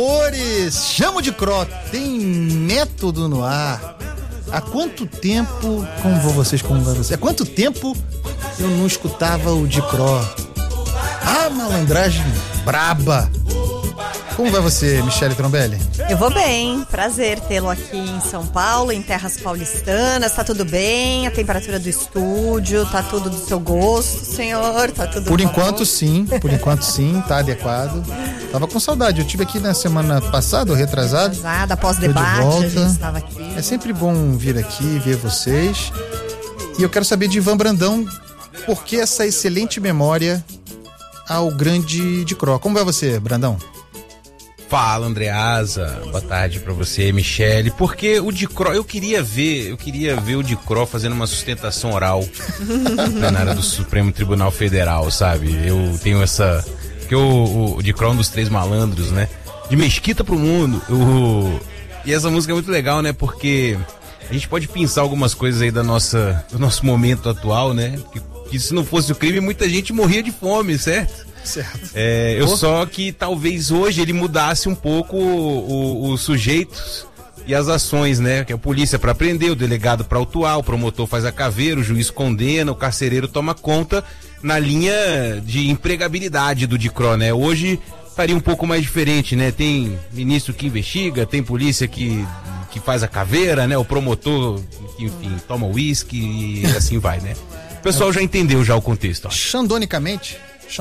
Chamo de Cro, tem método no ar. Há quanto tempo, como vai você? Há quanto tempo eu não escutava o de Cro? Ah, malandragem braba. Como vai você, Michele Trombelli? Eu vou bem, prazer tê-lo aqui em São Paulo, em terras paulistanas. Tá tudo bem? A temperatura do estúdio, tá tudo do seu gosto, senhor? Tá tudo Por bom? enquanto sim, tá adequado. Tava com saudade, eu tive aqui na semana passada, ou retrasado. Após debate, a gente estava aqui. É sempre bom vir aqui, ver vocês. E eu quero saber de Ivan Brandão, por que essa excelente memória ao grande de Cro? Como vai você, Brandão? Fala, Andreasa, boa tarde pra você, Michele. Porque o de Cro, eu queria ver o de Cro fazendo uma sustentação oral na área do Supremo Tribunal Federal, sabe? Eu tenho essa... Porque o de Cro é um dos três malandros, né? De Mesquita pro mundo. E essa música é muito legal, né? Porque a gente pode pensar algumas coisas aí do nosso momento atual, né? Que se não fosse o crime, muita gente morria de fome, certo? Certo. Só que talvez hoje ele mudasse um pouco os sujeitos e as ações, né? Que a polícia para prender, o delegado para autuar, o promotor faz a caveira, o juiz condena, o carcereiro toma conta, na linha de empregabilidade do de Cro, né? Hoje estaria um pouco mais diferente, né? Tem ministro que investiga, tem polícia que faz a caveira, né? O promotor que, enfim, toma uísque e assim vai, né? O pessoal já entendeu já o contexto, ó. Xandonicamente,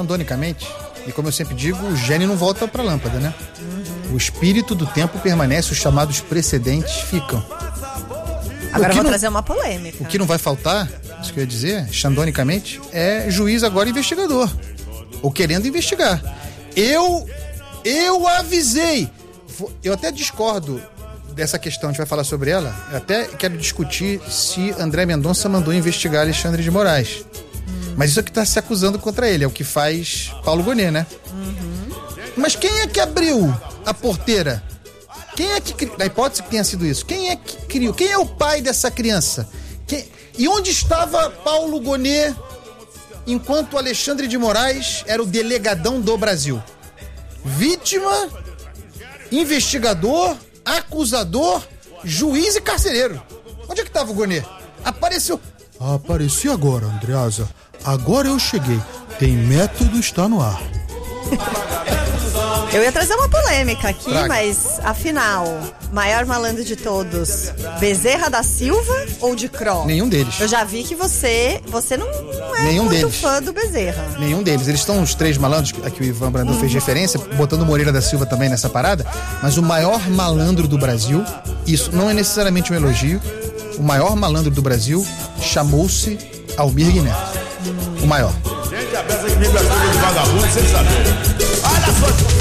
e como eu sempre digo, o gênio não volta pra lâmpada, né? O espírito do tempo permanece, os chamados precedentes ficam. Agora eu vou trazer uma polêmica. O que não vai faltar, isso que eu ia dizer, xandonicamente, é juiz agora investigador, ou querendo investigar. Eu avisei, eu até discordo dessa questão, a gente vai falar sobre ela, eu até quero discutir se André Mendonça mandou investigar Alexandre de Moraes. Mas isso é que está se acusando contra ele, é o que faz Paulo Gonet, né? Mas quem é que abriu a porteira? Quem é que criou? Na hipótese que tenha sido isso, quem é que criou? Quem é o pai dessa criança? E onde estava Paulo Gonet enquanto Alexandre de Moraes era o delegadão do Brasil? Vítima, investigador, acusador, juiz e carcereiro. Onde é que estava o Gonet? Apareci agora, Andreasa. Agora eu cheguei. Tem método, está no ar. Eu ia trazer uma polêmica aqui, Traga. Mas afinal, maior malandro de todos, Bezerra da Silva ou de Cro? Nenhum deles. Eu já vi que você não é Nenhum muito deles. fã do Bezerra. Nenhum deles. Eles estão os três malandros, a que o Ivan Brandão fez referência, botando o Moreira da Silva também nessa parada, mas o maior malandro do Brasil, isso não é necessariamente um elogio, o maior malandro do Brasil chamou-se Almir Neto. O maior. Gente, a peça que me de vagabundo, sem saber. Olha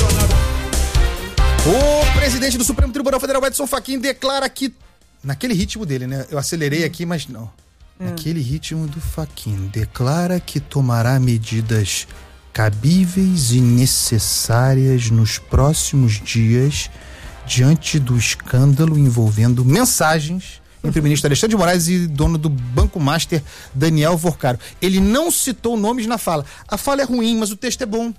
só. O presidente do Supremo Tribunal Federal, Edson Fachin, declara que, naquele ritmo dele, né? Eu acelerei aqui, mas não. Naquele ritmo do Fachin, declara que tomará medidas cabíveis e necessárias nos próximos dias diante do escândalo envolvendo mensagens entre o ministro Alexandre de Moraes e dono do Banco Master, Daniel Vorcaro. Ele não citou nomes na fala. A fala é ruim, mas o texto é bom.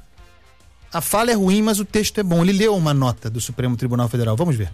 Ele leu uma nota do Supremo Tribunal Federal. Vamos ver.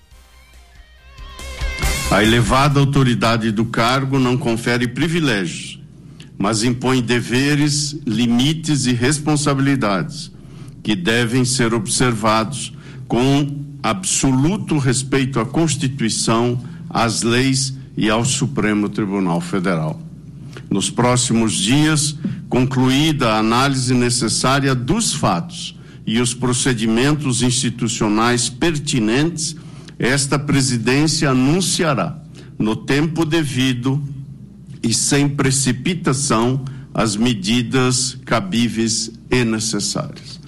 A elevada autoridade do cargo não confere privilégios, mas impõe deveres, limites e responsabilidades que devem ser observados com absoluto respeito à Constituição, às leis e ao Supremo Tribunal Federal. Nos próximos dias, concluída a análise necessária dos fatos e os procedimentos institucionais pertinentes, esta presidência anunciará, no tempo devido e sem precipitação, as medidas cabíveis e necessárias.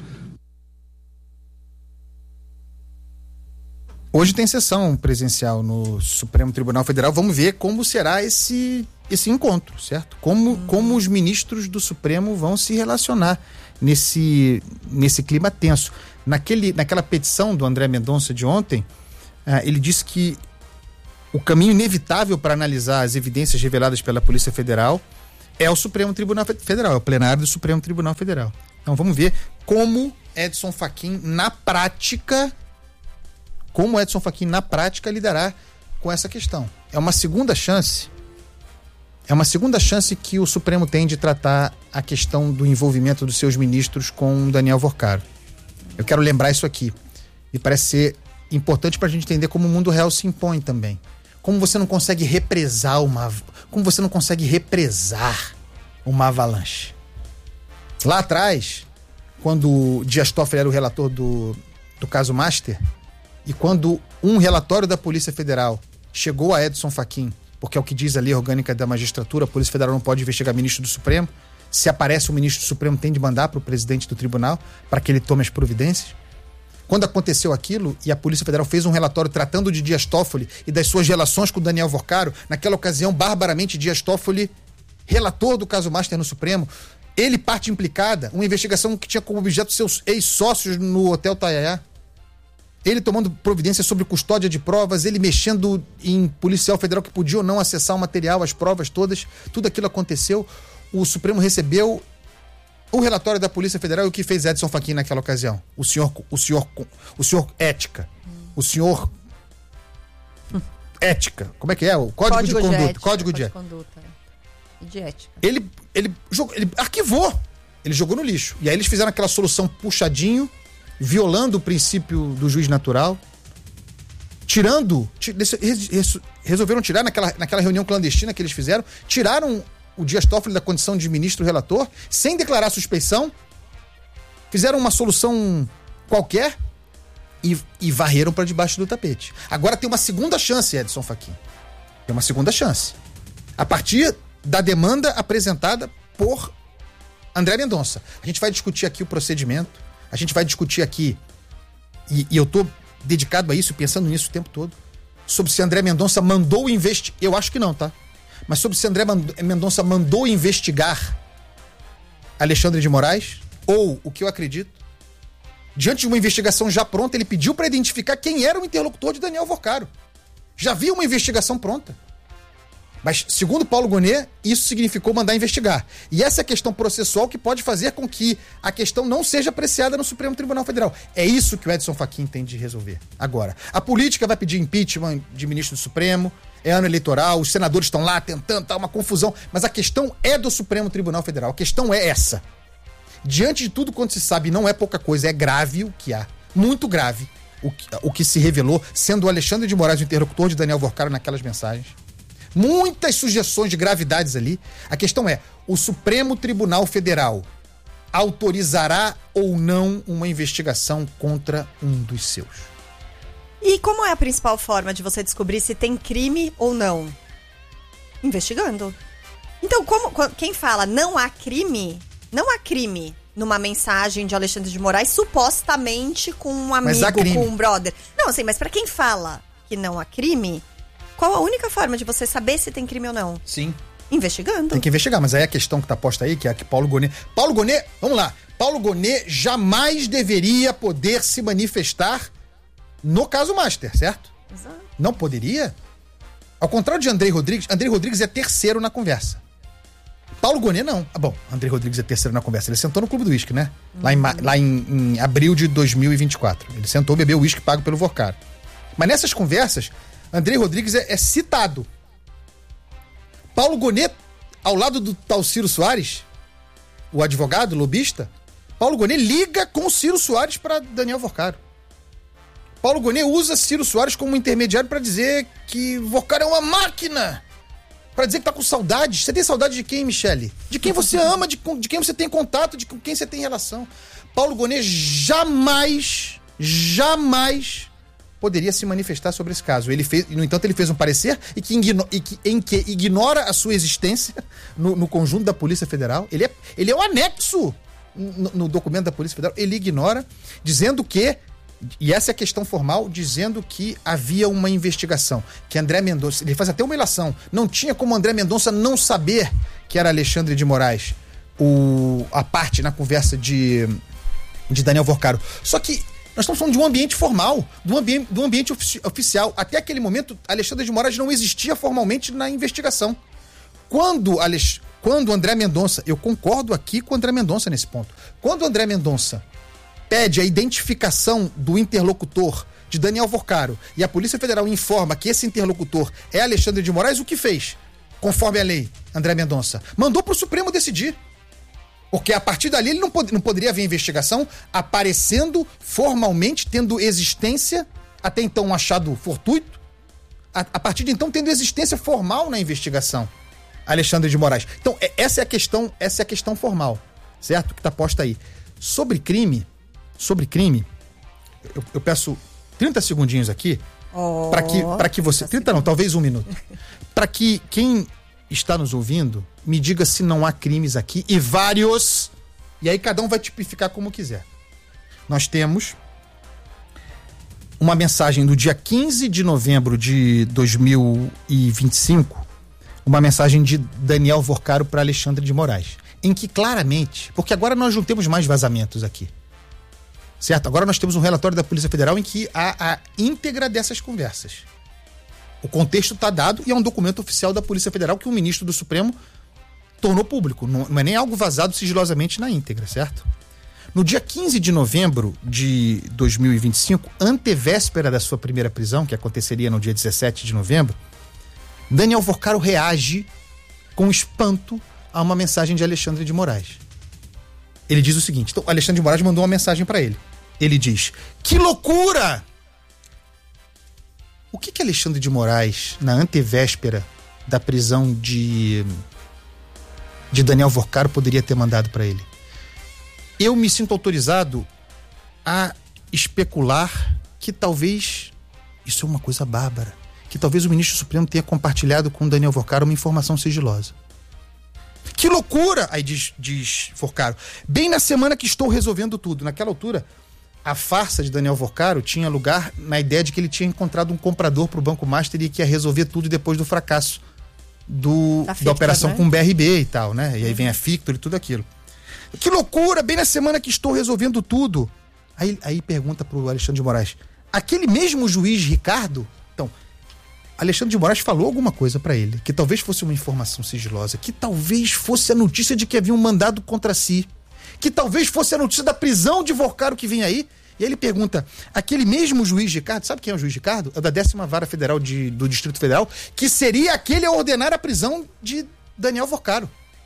Hoje tem sessão presencial no Supremo Tribunal Federal. Vamos ver como será esse encontro, certo? Como os ministros do Supremo vão se relacionar nesse clima tenso. Naquela petição do André Mendonça de ontem, ele disse que o caminho inevitável para analisar as evidências reveladas pela Polícia Federal é o Supremo Tribunal Federal, é o plenário do Supremo Tribunal Federal. Então vamos ver como Edson Fachin, na prática, como Edson Fachin, na prática, lidará com essa questão. É uma segunda chance que o Supremo tem de tratar a questão do envolvimento dos seus ministros com Daniel Vorcaro. Eu quero lembrar isso aqui. E parece ser importante para a gente entender como o mundo real se impõe também. Como você não consegue represar uma avalanche. Lá atrás, quando Dias Toffoli era o relator do caso Master, e quando um relatório da Polícia Federal chegou a Edson Fachin, porque é o que diz a lei orgânica da magistratura, a Polícia Federal não pode investigar ministro do Supremo, se aparece o ministro do Supremo tem de mandar para o presidente do tribunal para que ele tome as providências. Quando aconteceu aquilo e a Polícia Federal fez um relatório tratando de Dias Toffoli e das suas relações com Daniel Vorcaro, naquela ocasião, barbaramente, Dias Toffoli, relator do caso Master no Supremo, ele parte implicada, uma investigação que tinha como objeto seus ex-sócios no Hotel Taiaiá, ele tomando providência sobre custódia de provas, ele mexendo em policial federal que podia ou não acessar o material, as provas todas, tudo aquilo aconteceu. O Supremo recebeu o relatório da Polícia Federal e o que fez Edson Fachin naquela ocasião? O senhor ética. O senhor ética. Como é que é? O Código de Conduta. Ética, Código de Conduta. E de ética. Ele arquivou. Ele jogou no lixo. E aí eles fizeram aquela solução puxadinho, violando o princípio do juiz natural, resolveram tirar naquela reunião clandestina que eles fizeram, tiraram o Dias Toffoli da condição de ministro relator, sem declarar suspeição, fizeram uma solução qualquer e varreram para debaixo do tapete. Agora tem uma segunda chance, Edson Fachin. Tem uma segunda chance. A partir da demanda apresentada por André Mendonça. A gente vai discutir aqui o procedimento, a gente vai discutir aqui, e eu tô dedicado a isso, pensando nisso o tempo todo, sobre se André Mendonça mandou investigar. Eu acho que não, tá? Mas sobre se André Mendonça mandou investigar Alexandre de Moraes, ou, o que eu acredito, diante de uma investigação já pronta, ele pediu para identificar quem era o interlocutor de Daniel Vorcaro. Já havia uma investigação pronta. Mas, segundo Paulo Gonet, isso significou mandar investigar. E essa é a questão processual que pode fazer com que a questão não seja apreciada no Supremo Tribunal Federal. É isso que o Edson Fachin tem de resolver. Agora, a política vai pedir impeachment de ministro do Supremo, é ano eleitoral, os senadores estão lá tentando, tá uma confusão, mas a questão é do Supremo Tribunal Federal. A questão é essa. Diante de tudo quanto se sabe, não é pouca coisa, é grave o que há. Muito grave o que se revelou, sendo o Alexandre de Moraes o interlocutor de Daniel Vorcaro naquelas mensagens. Muitas sugestões de gravidades ali. A questão é, o Supremo Tribunal Federal autorizará ou não uma investigação contra um dos seus? E como é a principal forma de você descobrir se tem crime ou não? Investigando. Então, quem fala não há crime numa mensagem de Alexandre de Moraes, supostamente com um amigo, com um brother. Não, assim, mas pra quem fala que não há crime, qual a única forma de você saber se tem crime ou não? Sim. Investigando. Tem que investigar, mas aí a questão que tá posta aí, que é a que Paulo Gonet, vamos lá, Paulo Gonet jamais deveria poder se manifestar no caso Master, certo? Exato. Não poderia? Ao contrário de Andrei Rodrigues é terceiro na conversa. Paulo Gonet não. Bom, Andrei Rodrigues é terceiro na conversa. Ele sentou no Clube do Uísque, né? Lá em abril de 2024. Ele sentou, bebeu o uísque pago pelo Vorcaro. Mas nessas conversas, Andrei Rodrigues é citado. Paulo Gonet, ao lado do tal Ciro Soares, o advogado, lobista, Paulo Gonet liga com Ciro Soares para Daniel Vorcaro. Paulo Gonet usa Ciro Soares como intermediário para dizer que Vorcaro é uma máquina. Para dizer que tá com saudade. Você tem saudade de quem, Michele? De quem você ama, de quem você tem contato, de com quem você tem relação. Paulo Gonet jamais poderia se manifestar sobre esse caso. No entanto, ele fez um parecer em que ignora a sua existência no conjunto da Polícia Federal. Ele é um anexo no documento da Polícia Federal. Ele ignora, dizendo que, e essa é a questão formal, dizendo que havia uma investigação, que André Mendonça, ele faz até uma ilação, não tinha como André Mendonça não saber que era Alexandre de Moraes a parte na conversa de Daniel Vorcaro. Só que nós estamos falando de um ambiente formal, do ambiente oficial. Até aquele momento, Alexandre de Moraes não existia formalmente na investigação. Quando André Mendonça, eu concordo aqui com o André Mendonça nesse ponto, quando o André Mendonça pede a identificação do interlocutor de Daniel Vorcaro e a Polícia Federal informa que esse interlocutor é Alexandre de Moraes, o que fez? Conforme a lei, André Mendonça, mandou pro Supremo decidir. Porque a partir dali ele não poderia haver investigação aparecendo formalmente, tendo existência, até então um achado fortuito, a partir de então tendo existência formal na investigação, Alexandre de Moraes. Então, essa é a questão formal, certo? Que está posta aí. Sobre crime, eu peço 30 segundinhos aqui, para que você... 30 não, talvez 1 minuto. Para que quem está nos ouvindo me diga se não há crimes aqui, e vários, e aí cada um vai tipificar como quiser. Nós temos uma mensagem do dia 15 de novembro de 2025, uma mensagem de Daniel Vorcaro para Alexandre de Moraes, em que claramente, porque agora nós não temos mais vazamentos aqui, certo? Agora nós temos um relatório da Polícia Federal em que há a íntegra dessas conversas. O contexto está dado e é um documento oficial da Polícia Federal que o ministro do Supremo tornou público. Não é nem algo vazado sigilosamente na íntegra, certo? No dia 15 de novembro de 2025, antevéspera da sua primeira prisão, que aconteceria no dia 17 de novembro, Daniel Vorcaro reage com espanto a uma mensagem de Alexandre de Moraes. Ele diz o seguinte, então Alexandre de Moraes mandou uma mensagem para ele. Ele diz, que loucura! O que Alexandre de Moraes, na antevéspera da prisão de Daniel Vorcaro, poderia ter mandado para ele? Eu me sinto autorizado a especular que talvez, isso é uma coisa bárbara, que talvez o ministro Supremo tenha compartilhado com Daniel Vorcaro uma informação sigilosa. Que loucura! Aí diz Vorcaro, bem na semana que estou resolvendo tudo. Naquela altura, a farsa de Daniel Vorcaro tinha lugar na ideia de que ele tinha encontrado um comprador para o Banco Master e que ia resolver tudo depois do fracasso da operação, né? Com o BRB e tal, né? E aí vem a Fictor e tudo aquilo. Que loucura, bem na semana que estou resolvendo tudo. Aí pergunta pro Alexandre de Moraes, aquele mesmo juiz Ricardo? Então, Alexandre de Moraes falou alguma coisa para ele, que talvez fosse uma informação sigilosa, que talvez fosse a notícia de que havia um mandado contra si, que talvez fosse a notícia da prisão de Vorcaro que vinha aí. E aí ele pergunta, aquele mesmo juiz Ricardo, sabe quem é o juiz Ricardo? É da 10ª Vara Federal do Distrito Federal, que seria aquele a ordenar a prisão de Daniel Vorcaro.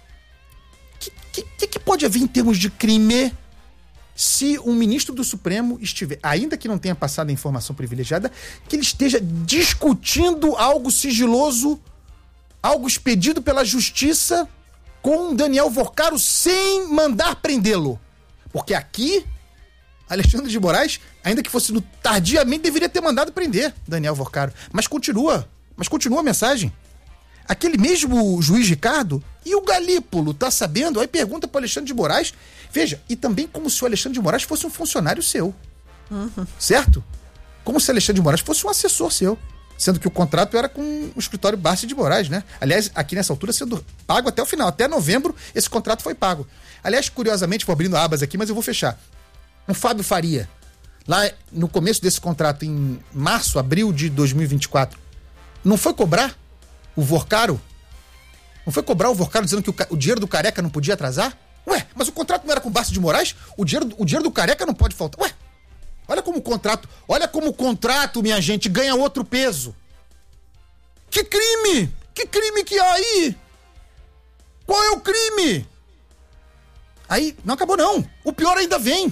Que pode haver em termos de crime se um ministro do Supremo estiver, ainda que não tenha passado a informação privilegiada, que ele esteja discutindo algo sigiloso, algo expedido pela justiça com Daniel Vorcaro sem mandar prendê-lo? Porque aqui, Alexandre de Moraes, ainda que fosse tardiamente, deveria ter mandado prender Daniel Vorcaro. Mas continua a mensagem. Aquele mesmo juiz Ricardo e o Galípolo, tá sabendo? Aí pergunta pro Alexandre de Moraes. Veja, e também como se o Alexandre de Moraes fosse um funcionário seu. Uhum. Certo? Como se o Alexandre de Moraes fosse um assessor seu. Sendo que o contrato era com o escritório Barsi de Moraes, né? Aliás, aqui nessa altura sendo pago até o final. Até novembro, esse contrato foi pago. Aliás, curiosamente, vou abrindo abas aqui, mas eu vou fechar. O Fábio Faria, lá no começo desse contrato, em março, abril de 2024, não foi cobrar o Vorcaro? Não foi cobrar o Vorcaro dizendo que o dinheiro do Careca não podia atrasar? Ué, mas o contrato não era com o Barsi de Moraes? O dinheiro do Careca não pode faltar. Ué, olha como o contrato, minha gente, ganha outro peso. Que crime? Que crime que há aí? Qual é o crime? Aí, não acabou não. O pior ainda vem.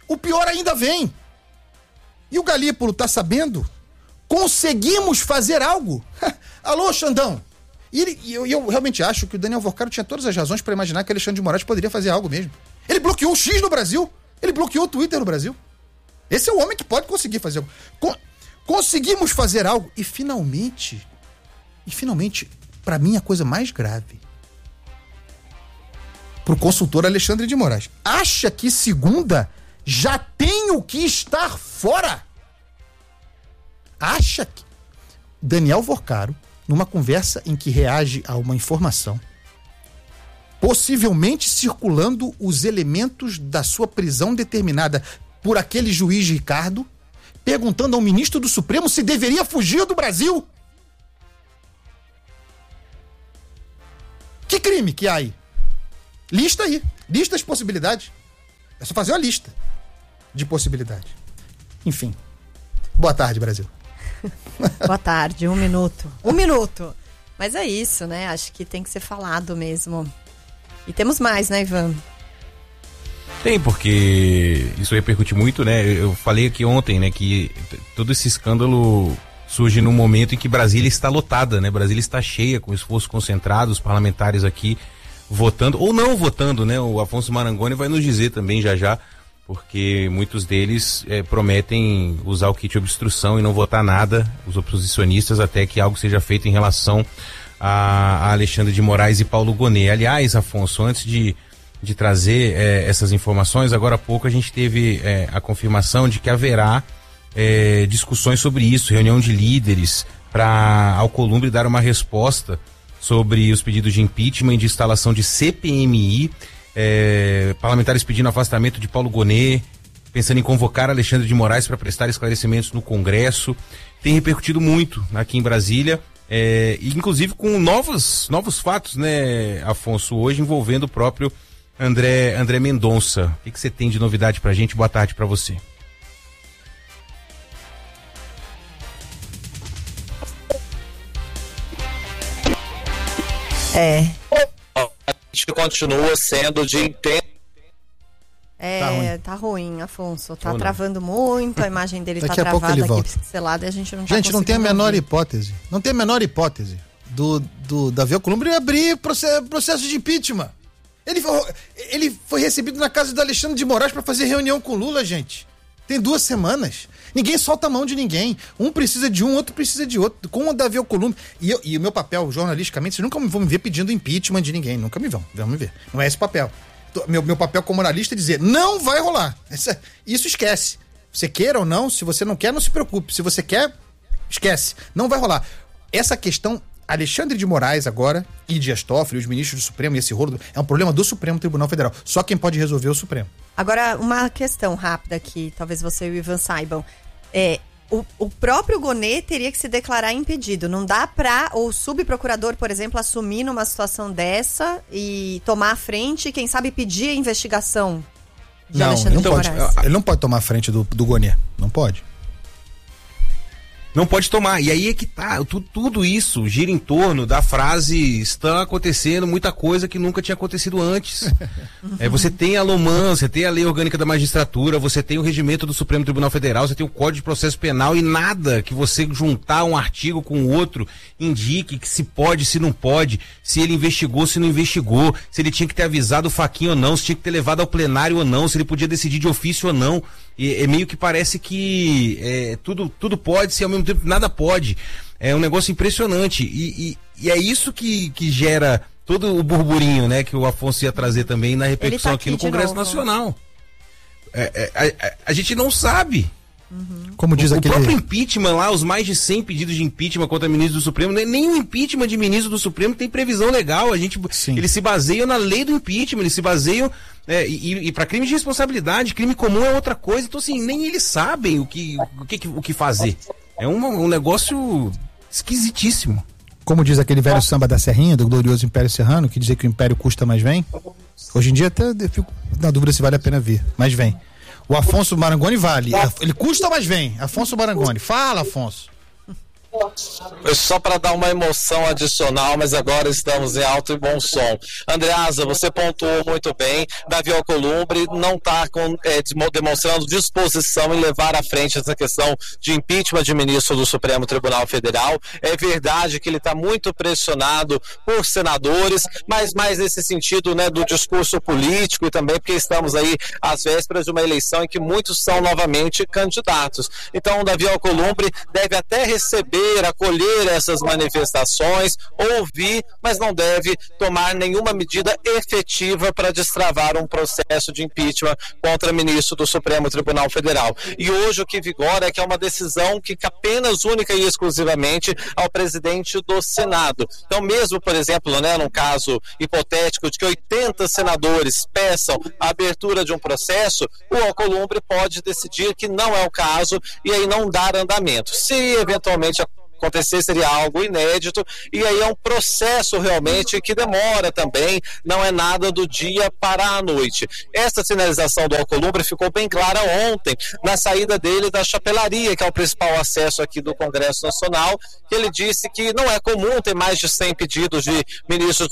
E o Galípolo tá sabendo? Conseguimos fazer algo? Alô, Xandão? E eu realmente acho que o Daniel Vorcaro tinha todas as razões para imaginar que Alexandre de Moraes poderia fazer algo mesmo. Ele bloqueou o X no Brasil. Ele bloqueou o Twitter no Brasil. Esse é o homem que pode conseguir fazer algo. Conseguimos fazer algo. E finalmente, para mim, a coisa mais grave, pro consultor Alexandre de Moraes, acha que segunda já tenho que estar fora? Acha que Daniel Vorcaro, numa conversa em que reage a uma informação, possivelmente circulando os elementos da sua prisão determinada por aquele juiz Ricardo, perguntando ao ministro do Supremo se deveria fugir do Brasil. Que crime que há aí? Lista as possibilidades. É só fazer uma lista de possibilidades. Enfim, Boa tarde, Brasil. Boa tarde, 1 minuto. 1 minuto. Mas é isso, né? Acho que tem que ser falado mesmo. E temos mais, né, Ivan? Tem, porque isso repercute muito, né? Eu falei aqui ontem, né, que todo esse escândalo surge num momento em que Brasília está lotada, né? Brasília está cheia, com esforço concentrado, os parlamentares aqui votando, ou não votando, né? O Afonso Marangoni vai nos dizer também já, porque muitos deles prometem usar o kit de obstrução e não votar nada, os oposicionistas, até que algo seja feito em relação a Alexandre de Moraes e Paulo Gonet. Aliás, Afonso, antes de trazer essas informações, agora há pouco a gente teve a confirmação de que haverá discussões sobre isso, reunião de líderes para Alcolumbre dar uma resposta sobre os pedidos de impeachment e de instalação de CPMI, parlamentares pedindo afastamento de Paulo Gonet, pensando em convocar Alexandre de Moraes para prestar esclarecimentos no Congresso. Tem repercutido muito aqui em Brasília, inclusive com novos fatos, né, Afonso, hoje envolvendo o próprio André Mendonça. O que você tem de novidade pra gente? Boa tarde pra você. A gente continua sendo de intenso. Tá ruim, Afonso. Tá travando muito, a imagem dele Daqui tá a pouco travada ele aqui, volta. pixelada, e a gente não tá Gente, não tem a menor ouvir. hipótese. Não tem a menor hipótese do Davi Alcolumbre abrir processo de impeachment. Ele foi recebido na casa do Alexandre de Moraes para fazer reunião com Lula, gente. Tem 2 semanas. Ninguém solta a mão de ninguém. Um precisa de um, outro precisa de outro. Com o Davi Alcolumbre. E o meu papel, jornalisticamente, vocês nunca vão me ver pedindo impeachment de ninguém. Nunca me vão me ver. Não é esse papel. Meu papel como jornalista é dizer, não vai rolar. Isso esquece. Você queira ou não, se você não quer, não se preocupe. Se você quer, esquece. Não vai rolar. Essa questão, Alexandre de Moraes agora, e Dias Toffoli, os ministros do Supremo, e esse rolo, é um problema do Supremo Tribunal Federal. Só quem pode resolver é o Supremo. Agora, uma questão rápida que talvez você e o Ivan saibam. O próprio Gonet teria que se declarar impedido. Não dá pra o subprocurador, por exemplo, assumir numa situação dessa e tomar a frente e, quem sabe, pedir a investigação de Alexandre de Moraes. Ele não pode tomar a frente do Gonet. Não pode. Não pode tomar. E aí é que tá. Tudo isso gira em torno da frase: está acontecendo muita coisa que nunca tinha acontecido antes. Você tem a LOMAN, você tem a Lei Orgânica da Magistratura, você tem o Regimento do Supremo Tribunal Federal, você tem o Código de Processo Penal, e nada que você juntar um artigo com o outro indique que se pode, se não pode, se ele investigou, se não investigou, se ele tinha que ter avisado o Fachin ou não, se tinha que ter levado ao plenário ou não, se ele podia decidir de ofício ou não. E meio que parece que tudo pode, se ao mesmo tempo nada pode. É um negócio impressionante. E é isso que gera todo o burburinho, né, que o Afonso ia trazer também na repercussão aqui no Congresso Nacional. A gente não sabe. Como diz o aquele... próprio impeachment lá, os mais de 100 pedidos de impeachment contra ministro do Supremo, nem o impeachment de ministro do Supremo tem previsão legal. Eles se baseiam na lei do impeachment, eles se baseiam e para crime de responsabilidade, crime comum é outra coisa. Então, assim, nem eles sabem o que fazer. É um negócio esquisitíssimo. Como diz aquele velho samba da Serrinha, do glorioso Império Serrano, que dizia que o Império custa, mas vem. Hoje em dia até eu fico na dúvida se vale a pena vir, mas vem. O Afonso Marangoni vale. Ele custa, mas vem. Afonso Marangoni. Fala, Afonso. Só para dar uma emoção adicional, mas agora estamos em alto e bom som. Andreasa, você pontuou muito bem. Davi Alcolumbre não está demonstrando disposição em levar à frente essa questão de impeachment de ministro do Supremo Tribunal Federal. É verdade que ele está muito pressionado por senadores, mas mais nesse sentido, né, do discurso político, e também porque estamos aí às vésperas de uma eleição em que muitos são novamente candidatos. Então, o Davi Alcolumbre deve até acolher essas manifestações, ouvir, mas não deve tomar nenhuma medida efetiva para destravar um processo de impeachment contra o ministro do Supremo Tribunal Federal. E hoje o que vigora é que é uma decisão que apenas única e exclusivamente ao presidente do Senado. Então, mesmo, por exemplo, né, num caso hipotético de que 80 senadores peçam a abertura de um processo, o Alcolumbre pode decidir que não é o caso e aí não dar andamento. Se eventualmente acontecer seria algo inédito, e aí é um processo realmente que demora também, não é nada do dia para a noite. Essa sinalização do Alcolumbre ficou bem clara ontem, na saída dele da chapelaria, que é o principal acesso aqui do Congresso Nacional, que ele disse que não é comum ter mais de 100 pedidos de ministros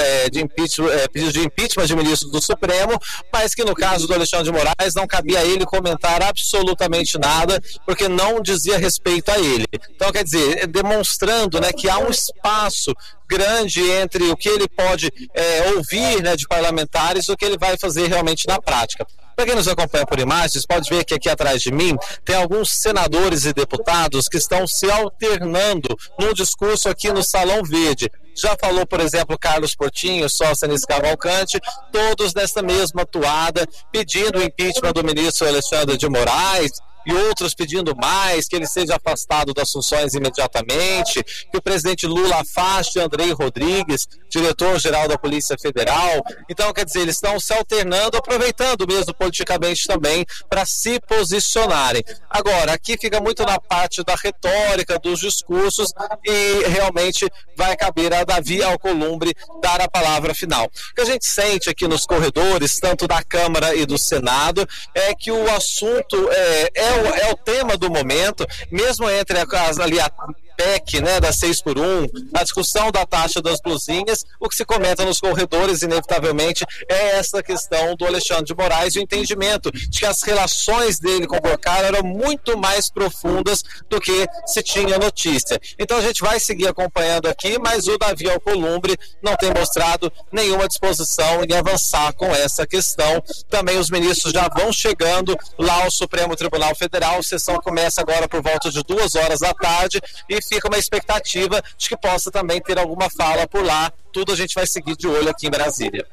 pedidos de impeachment de ministros do Supremo, mas que no caso do Alexandre de Moraes não cabia a ele comentar absolutamente nada, porque não dizia respeito a ele. Então, quer dizer, demonstrando, né, que há um espaço grande entre o que ele pode ouvir, né, de parlamentares e o que ele vai fazer realmente na prática. Para quem nos acompanha por imagens, pode ver que aqui atrás de mim tem alguns senadores e deputados que estão se alternando num discurso aqui no Salão Verde. Já falou, por exemplo, Carlos Portinho, Sóstenes Cavalcante, todos nessa mesma toada, pedindo o impeachment do ministro Alexandre de Moraes, e outros pedindo mais, que ele seja afastado das funções imediatamente, que o presidente Lula afaste Andrei Rodrigues, diretor-geral da Polícia Federal. Então, quer dizer, eles estão se alternando, aproveitando mesmo politicamente também para se posicionarem. Agora, aqui fica muito na parte da retórica, dos discursos, e realmente vai caber a Davi Alcolumbre dar a palavra final. O que a gente sente aqui nos corredores, tanto da Câmara e do Senado, é que o assunto é o tema do momento, mesmo entre a PEC, né, da 6x1, a discussão da taxa das blusinhas, o que se comenta nos corredores, inevitavelmente, é essa questão do Alexandre de Moraes e o entendimento de que as relações dele com o Bocar eram muito mais profundas do que se tinha notícia. Então a gente vai seguir acompanhando aqui, mas o Davi Alcolumbre não tem mostrado nenhuma disposição em avançar com essa questão. Também os ministros já vão chegando lá ao Supremo Tribunal Federal, a sessão começa agora por volta de 2h da tarde e fica uma expectativa de que possa também ter alguma fala por lá. Tudo a gente vai seguir de olho aqui em Brasília.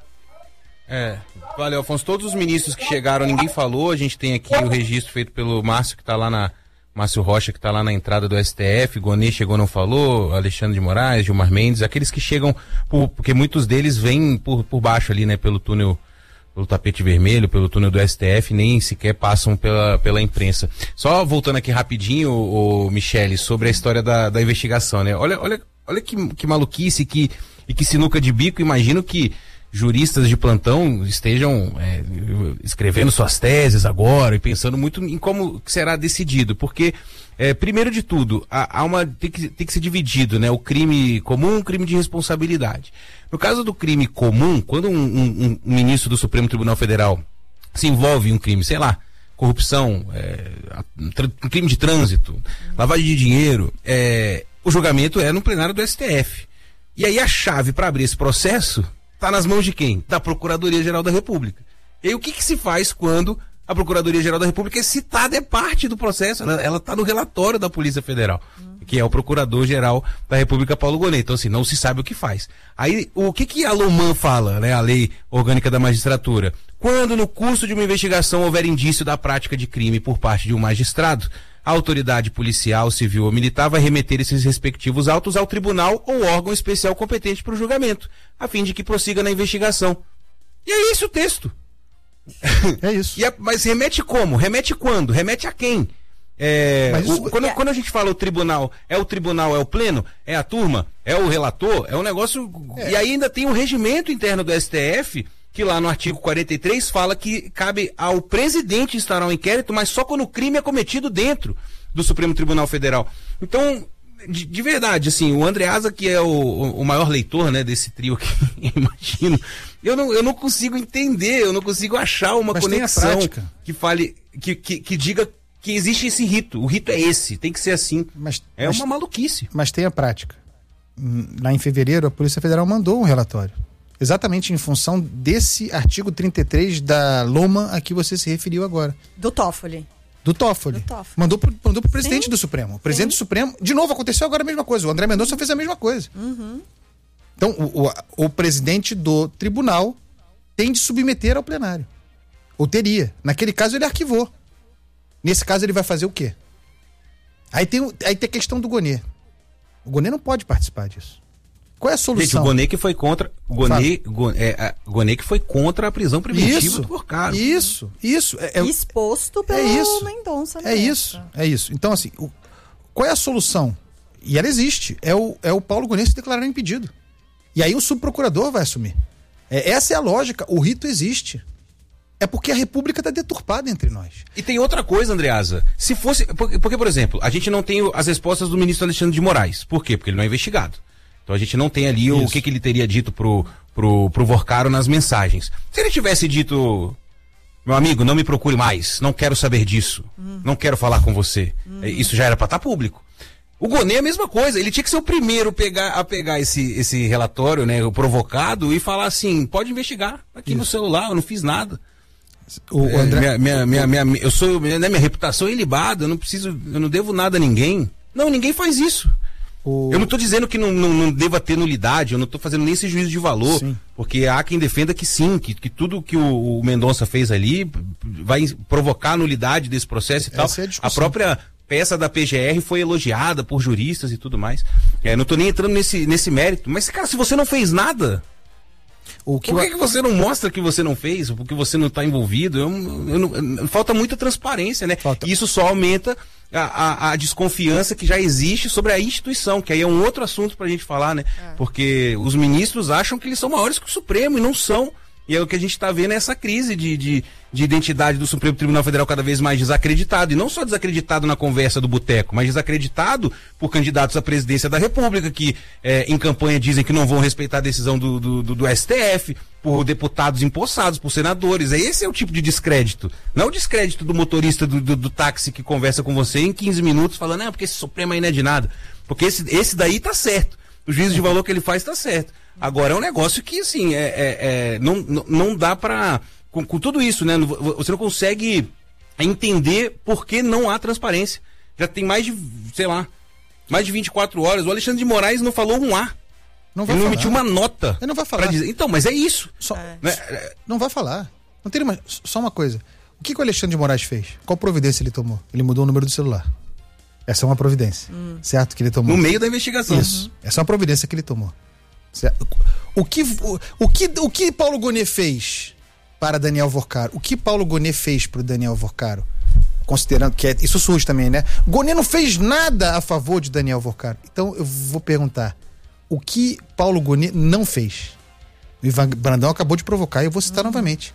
Valeu, Afonso. Todos os ministros que chegaram, ninguém falou. A gente tem aqui o registro feito pelo Márcio, que está lá Márcio Rocha, que está lá na entrada do STF, Gonê chegou, não falou, Alexandre de Moraes, Gilmar Mendes, aqueles que chegam, porque muitos deles vêm por baixo ali, né, pelo túnel, pelo tapete vermelho, pelo túnel do STF, nem sequer passam pela imprensa. Só voltando aqui rapidinho, o Michele, sobre a história da investigação, né? Olha que maluquice, que sinuca de bico. Imagino que juristas de plantão estejam escrevendo suas teses agora e pensando muito em como será decidido, porque primeiro de tudo, tem que ser dividido, né? O crime comum, o crime de responsabilidade. No caso do crime comum, quando um ministro do Supremo Tribunal Federal se envolve em um crime, sei lá, corrupção, um crime de trânsito, lavagem de dinheiro, o julgamento é no plenário do STF. E aí a chave para abrir esse processo está nas mãos de quem? Da Procuradoria-Geral da República. E aí o que se faz quando a Procuradoria-Geral da República é citada, é parte do processo, ela está no relatório da Polícia Federal, que é o Procurador-Geral da República, Paulo Gonet. Então, assim, não se sabe o que faz. Aí, o que a LOMAN fala, né, a Lei Orgânica da Magistratura? Quando no curso de uma investigação houver indício da prática de crime por parte de um magistrado, a autoridade policial, civil ou militar vai remeter esses respectivos autos ao tribunal ou órgão especial competente para o julgamento, a fim de que prossiga na investigação. E é esse o texto. É isso. Mas remete como? Remete quando? Remete a quem? Quando a gente fala o tribunal, é o pleno? É a turma? É o relator? É um negócio... E aí ainda tem o regimento interno do STF, que lá no artigo 43 fala que cabe ao presidente instaurar um inquérito, mas só quando o crime é cometido dentro do Supremo Tribunal Federal. Então, de verdade, assim, o Andreasa, que é o maior leitor, né, desse trio aqui, imagino, eu não consigo entender, eu não consigo achar uma conexão que fale, que diga que existe esse rito. O rito é esse, tem que ser assim. É uma maluquice. Mas tem a prática. Lá em fevereiro, a Polícia Federal mandou um relatório. Exatamente em função desse artigo 33 da LOMAN a que você se referiu agora. Do Toffoli. Mandou pro presidente do Supremo. O presidente do Supremo, de novo, aconteceu agora a mesma coisa. O André Mendonça fez a mesma coisa. Então, o presidente do tribunal tem de submeter ao plenário. Ou teria. Naquele caso, ele arquivou. Nesse caso, ele vai fazer o quê? Aí tem a questão do Gonê. O Gonê não pode participar disso. Qual é a solução? Gente, o Gonê que foi contra... Gonê que foi contra a prisão preventiva do Porcaro. Isso. Exposto pelo Mendonça. É isso. Então, assim, qual é a solução? E ela existe. É o Paulo Gonet se declarar impedido. E aí o subprocurador vai assumir. Essa é a lógica. O rito existe. É porque a República está deturpada entre nós. E tem outra coisa, Andreasa. Se fosse... Porque, por exemplo, a gente não tem as respostas do ministro Alexandre de Moraes. Por quê? Porque ele não é investigado. Então a gente não tem ali o que ele teria dito pro Vorcaro nas mensagens. Se ele tivesse dito... Meu amigo, não me procure mais. Não quero saber disso. Não quero falar com você. Isso já era para estar público. O Gonet é a mesma coisa. Ele tinha que ser o primeiro a pegar esse relatório, né, o provocado, e falar assim, pode investigar. Aqui no celular, eu não fiz nada. O André... minha reputação é ilibada, eu não devo nada a ninguém. Não, ninguém faz isso. Eu não estou dizendo que não deva ter nulidade, eu não estou fazendo nem esse juízo de valor, sim. Porque há quem defenda que sim, que tudo que o Mendonça fez ali vai provocar a nulidade desse processo e tal. A própria peça da PGR foi elogiada por juristas e tudo mais. Não estou nem entrando nesse mérito, mas, cara, se você não fez nada... Por que você não mostra que você não fez? Porque você não está envolvido? Falta muita transparência, né? E isso só aumenta a desconfiança que já existe sobre a instituição, que aí é um outro assunto para a gente falar, né? Porque os ministros acham que eles são maiores que o Supremo e não são. E é o que a gente está vendo, é essa crise de identidade do Supremo Tribunal Federal cada vez mais desacreditado. E não só desacreditado na conversa do boteco, mas desacreditado por candidatos à presidência da República, que em campanha dizem que não vão respeitar a decisão do STF, por deputados empossados, por senadores. Esse é o tipo de descrédito. Não é o descrédito do motorista do táxi que conversa com você em 15 minutos falando, porque esse Supremo aí não é de nada. Porque esse daí tá certo. O juízo de valor que ele faz tá certo. Agora é um negócio que, assim, não dá pra... Com tudo isso, né? Você não consegue entender por que não há transparência. Já tem mais de 24 horas. O Alexandre de Moraes não falou um A. Ele não emitiu uma nota. Ele não vai falar. Dizer. Então, mas é isso. Não vai falar. Não tem só uma coisa. O que o Alexandre de Moraes fez? Qual providência ele tomou? Ele mudou o número do celular. Essa é uma providência. Certo? Que ele tomou. No meio da investigação. Isso. Essa é uma providência que ele tomou. O que Paulo Gonet fez para Daniel Vorcaro? O que Paulo Gonet fez para o Daniel Vorcaro? Considerando que isso surge também, né? Gonet não fez nada a favor de Daniel Vorcaro. Então eu vou perguntar: o que Paulo Gonet não fez? O Ivan Brandão acabou de provocar e eu vou citar novamente.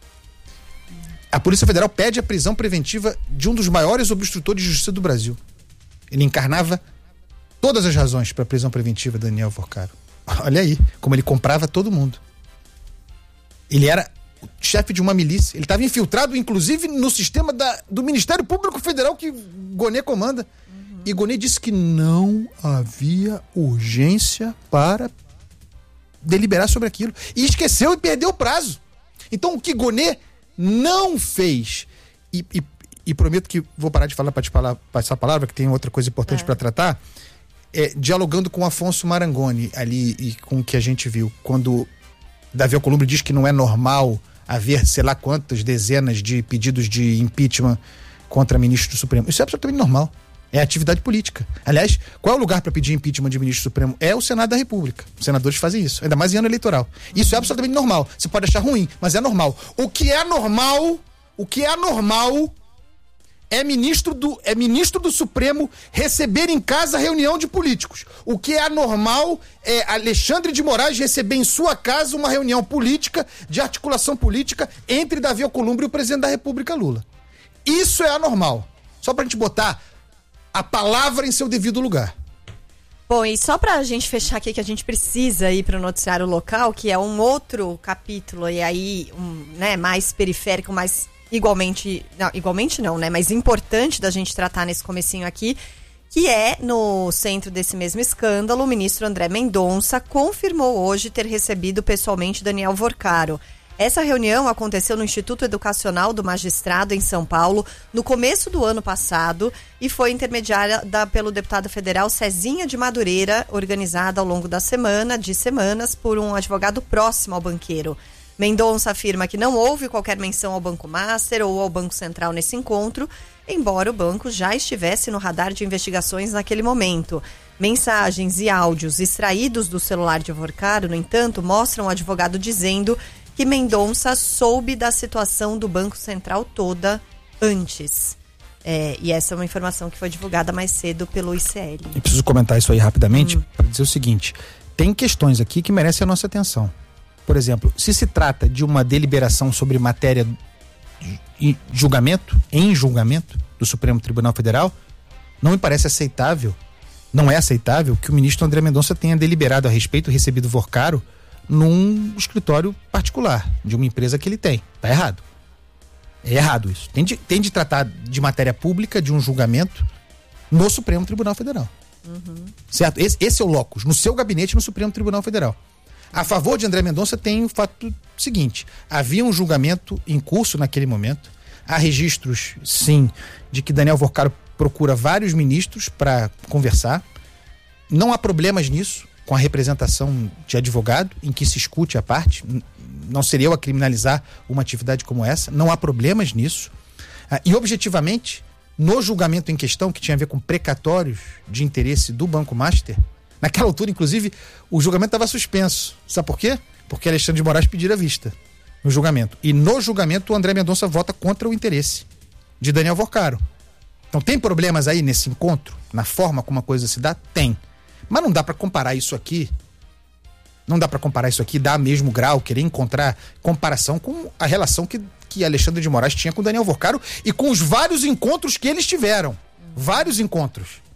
A Polícia Federal pede a prisão preventiva de um dos maiores obstrutores de justiça do Brasil. Ele encarnava todas as razões para a prisão preventiva de Daniel Vorcaro. Olha aí, como ele comprava todo mundo. Ele era chefe de uma milícia. Ele estava infiltrado, inclusive, no sistema do Ministério Público Federal que Gonet comanda. E Gonet disse que não havia urgência para deliberar sobre aquilo. E esqueceu e perdeu o prazo. Então, o que Gonet não fez... E prometo que vou parar de falar para te passar a palavra, que tem outra coisa importante para tratar... dialogando com Afonso Marangoni ali e com o que a gente viu, quando Davi Alcolumbre diz que não é normal haver sei lá quantas dezenas de pedidos de impeachment contra ministros do Supremo. Isso é absolutamente normal. É atividade política. Aliás, qual é o lugar para pedir impeachment de ministro do Supremo? É o Senado da República. Os senadores fazem isso, ainda mais em ano eleitoral. Isso é absolutamente normal. Você pode achar ruim, mas é normal. O que é anormal é ministro do Supremo receber em casa reunião de políticos. O que é anormal é Alexandre de Moraes receber em sua casa uma reunião política, de articulação política, entre Davi Alcolumbre e o presidente da República, Lula. Isso é anormal. Só pra gente botar a palavra em seu devido lugar. Bom, e só pra gente fechar aqui, que a gente precisa ir pro noticiário local, que é um outro capítulo, e aí, mais periférico, mais... Igualmente não, né? Mas importante da gente tratar nesse comecinho aqui, que é, no centro desse mesmo escândalo, o ministro André Mendonça confirmou hoje ter recebido pessoalmente Daniel Vorcaro. Essa reunião aconteceu no Instituto Educacional do Magistrado, em São Paulo, no começo do ano passado, e foi intermediada pelo deputado federal Cezinha de Madureira, organizada ao longo de semanas, por um advogado próximo ao banqueiro. Mendonça afirma que não houve qualquer menção ao Banco Master ou ao Banco Central nesse encontro, embora o banco já estivesse no radar de investigações naquele momento. Mensagens e áudios extraídos do celular de Vorcaro, no entanto, mostram o advogado dizendo que Mendonça soube da situação do Banco Central toda antes. E essa é uma informação que foi divulgada mais cedo pelo ICL. Eu preciso comentar isso aí rapidamente para dizer o seguinte: tem questões aqui que merecem a nossa atenção. Por exemplo, se se trata de uma deliberação sobre matéria em julgamento do Supremo Tribunal Federal, não me parece aceitável, não é aceitável que o ministro André Mendonça tenha deliberado a respeito, recebido vocário num escritório particular de uma empresa que ele tem. Tá errado. É errado isso. Tem de tratar de matéria pública, de um julgamento no Supremo Tribunal Federal. Certo? Esse é o locus, no seu gabinete no Supremo Tribunal Federal. A favor de André Mendonça tem o fato seguinte: havia um julgamento em curso naquele momento. Há registros, sim, de que Daniel Vocário procura vários ministros para conversar. Não há problemas nisso, com a representação de advogado, em que se escute a parte. Não seria eu a criminalizar uma atividade como essa. Não há problemas nisso. E, objetivamente, no julgamento em questão, que tinha a ver com precatórios de interesse do Banco Master, naquela altura, inclusive, o julgamento estava suspenso. Sabe por quê? Porque Alexandre de Moraes pediu a vista no julgamento. E no julgamento, o André Mendonça vota contra o interesse de Daniel Vocário. Então, tem problemas aí nesse encontro? Na forma como a coisa se dá? Tem. Mas não dá para comparar isso aqui. Não dá para comparar isso aqui, dar mesmo grau, querer encontrar comparação com a relação que Alexandre de Moraes tinha com Daniel Vocário e com os vários encontros que eles tiveram. Vários encontros.